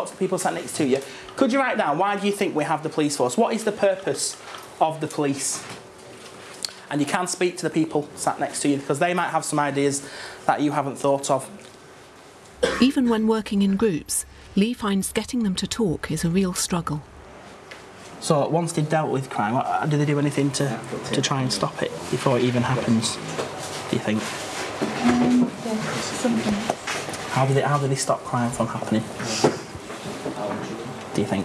talk to the people sat next to you. Could you write down, why do you think we have the police force? What is the purpose of the police? And you can speak to the people sat next to you because they might have some ideas that you haven't thought of. Even when working in groups, Lee finds getting them to talk is a real struggle. So once they've dealt with crime, do they do anything to try and stop it before it even happens, do you think? Yeah, something. How do they stop crime from happening, do you think?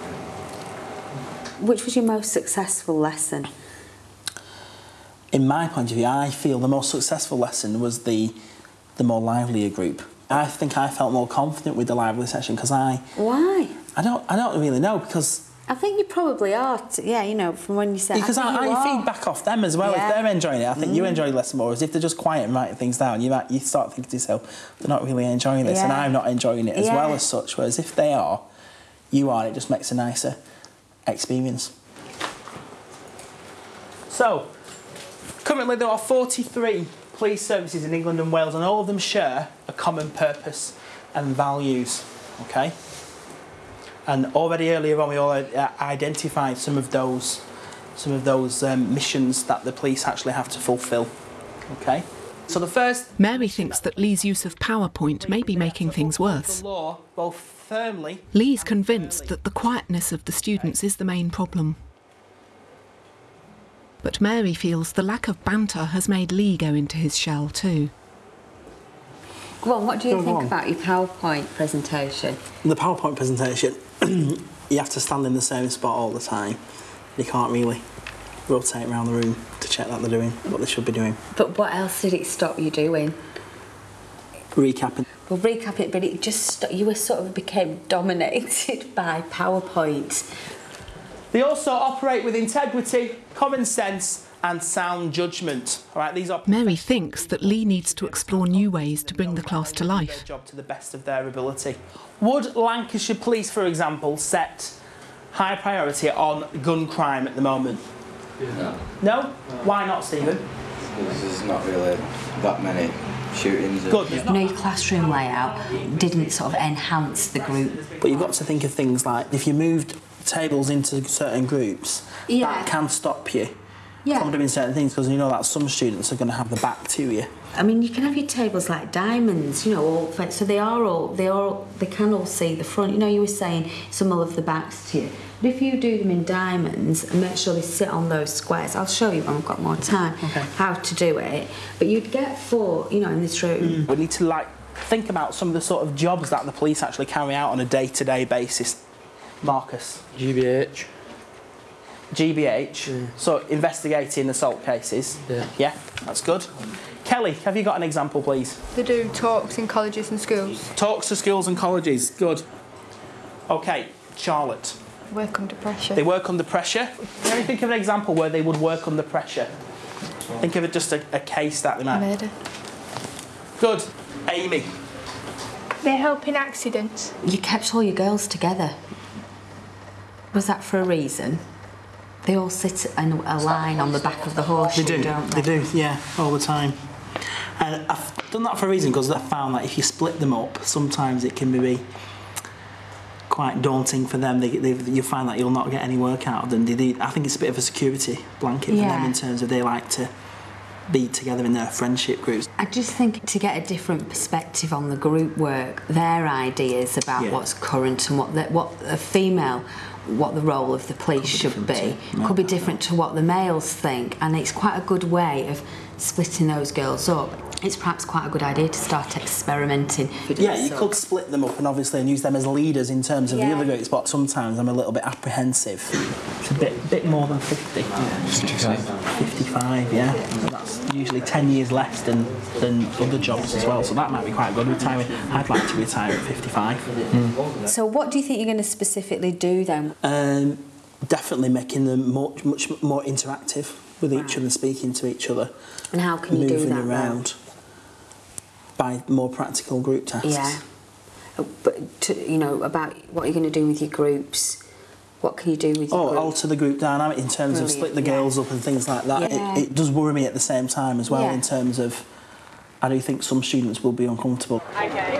Which was your most successful lesson? In my point of view, I feel the most successful lesson was the more livelier group. I think I felt more confident with the lively session because Why? I don't really know because... I think you probably are, yeah, you know, from when you said... Because I feed back off them as well. Yeah. If they're enjoying it, I think you enjoy the lesson more. As if they're just quiet and writing things down, you start thinking to yourself, they're not really enjoying this and I'm not enjoying it as well as such. Whereas if they are, you are, it just makes a nicer experience. So, currently there are 43 police services in England and Wales and all of them share a common purpose and values, okay? And already earlier on we all identified some of those missions that the police actually have to fulfil, okay? So the first... Mary thinks that Lee's use of PowerPoint may be making things worse. The law, both firmly... Lee's convinced that the quietness of the students is the main problem. But Mary feels the lack of banter has made Lee go into his shell too. Go on, what do you think about your PowerPoint presentation? The PowerPoint presentation, you have to stand in the same spot all the time. You can't really rotate around the room to check that they're doing what they should be doing. But what else did it stop you doing? Recapping. Well, recapping, but it just you were sort of became dominated by PowerPoint. They also operate with integrity, common sense and sound judgment. All right, these are... Mary thinks that Lee needs to explore new ways to bring the class to life. Their job to the best of their ability. Would Lancashire Police, for example, set high priority on gun crime at the moment? No. No? Why not, Stephen? Because there's not really that many shootings. Good. You know, your classroom layout didn't sort of enhance the group. But you've got to think of things like if you moved tables into certain groups, that can stop you from doing certain things because you know that some students are going to have the back to you. I mean, you can have your tables like diamonds, you know, so they can all see the front. You know, you were saying some will have the backs to you. But if you do them in diamonds and make sure they sit on those squares, I'll show you when we've got more time how to do it. But you'd get 4, you know, in this room. We need to think about some of the sort of jobs that the police actually carry out on a day-to-day basis. Marcus. GBH. GBH. So investigating assault cases. Yeah, that's good. Kelly, have you got an example, please? They do talks in colleges and schools. Talks to schools and colleges. Good. Okay, Charlotte. Work under pressure. They work under pressure. Can you think of an example where they would work under pressure? Think of it just a case that they might... Murder. Good. Amy. They help in accidents. You kept all your girls together. Was that for a reason? They all sit in a line on the back of the horseshoe, don't they? They do, yeah, all the time. And I've done that for a reason because I found that if you split them up, sometimes it can be quite daunting for them. You find that you'll not get any work out of them. I think it's a bit of a security blanket for them in terms of they like to be together in their friendship groups. I just think to get a different perspective on the group work, their ideas about what's current and what a female, what the role of the police should be, could be different to what the males think, and it's quite a good way of splitting those girls up. It's perhaps quite a good idea to start experimenting. Yeah, you could split them up and use them as leaders in terms of the other groups, but sometimes I'm a little bit apprehensive. It's a bit more than 50. 55, yeah. So that's usually 10 years less than other jobs as well, so that might be quite a good retirement. I'd like to retire at 55. So what do you think you're going to specifically do then? Definitely making them much more interactive with each other, speaking to each other. And how can you do that? Moving around. By more practical group tasks. Yeah. But, you know, about what you're going to do with your groups, what can you do with your group? Alter the group dynamic in terms of split the girls up and things like that. Yeah. It does worry me at the same time as well in terms of I do think some students will be uncomfortable. Okay.